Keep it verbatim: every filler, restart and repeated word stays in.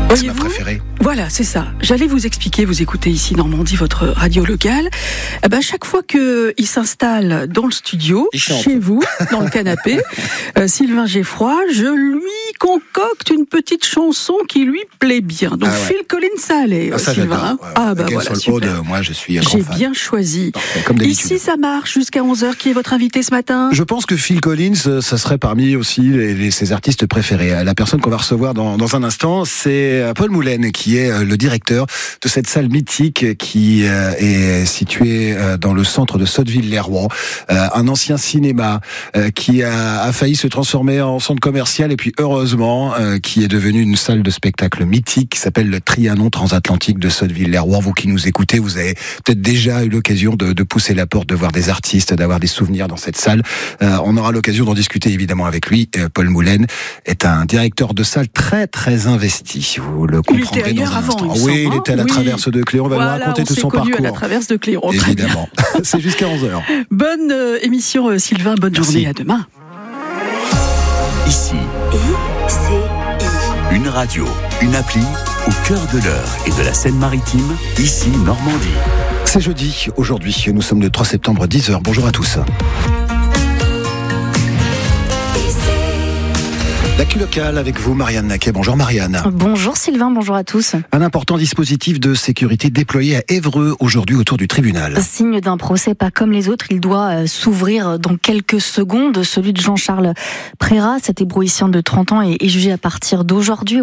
C'est ma préférée. Voilà, c'est ça. J'allais vous expliquer, vous écoutez ici Normandie, votre radio locale. Eh ben, chaque fois qu'il s'installe dans le studio, chez vous, dans le canapé, euh, Sylvain Geffroy, je lui concocte une petite chanson qui lui plaît bien. Donc ah ouais. Phil Collins, ça allait, ah, ça, Sylvain. Ouais, ah bah voilà, super. Aude, moi, je suis un grand J'ai fan. bien choisi. Parfait, comme d'habitude. Ici, ça marche jusqu'à onze heures. Qui est votre invité ce matin ? Je pense que Phil Collins, ça serait parmi aussi les, les, ses artistes préférés. La personne qu'on va recevoir dans, dans un instant, c'est Paul Moulaine, qui est le directeur de cette salle mythique qui est située dans le centre de Sotteville-lès-Rouen. Un ancien cinéma qui a, a failli se transformer en centre commercial et puis heureusement qui est devenu une salle de spectacle mythique qui s'appelle le Trianon Transatlantique de Sotteville-lès-Rouen. Vous qui nous écoutez, vous avez peut-être déjà eu l'occasion de, de pousser la porte, de voir des artistes, d'avoir des souvenirs dans cette salle. Euh, on aura l'occasion d'en discuter évidemment avec lui. Euh, Paul Moulaine est un directeur de salle très très investi. Vous le comprendrez dans un avant, instant. Il oui, semble, il était à la oui. Traverse de Cléon. On va voilà, nous raconter on tout son parcours. À la Traverse de Cléon. Évidemment. C'est jusqu'à onze heures. Bonne euh, émission, euh, Sylvain. Bonne Merci. journée. À demain. Ici, I C I. Une radio, une appli au cœur de l'Eure et de la Seine-Maritime. Ici, Normandie. C'est jeudi, aujourd'hui, nous sommes le trois septembre, dix heures. Bonjour à tous. L'actu locale avec vous, Marianne Naquet. Bonjour Marianne. Bonjour Sylvain, bonjour à tous. Un important dispositif de sécurité déployé à Évreux aujourd'hui autour du tribunal. Signe d'un procès pas comme les autres, il doit s'ouvrir dans quelques secondes. Celui de Jean-Charles Prérat, cet ébrouillissant de trente ans, est jugé à partir d'aujourd'hui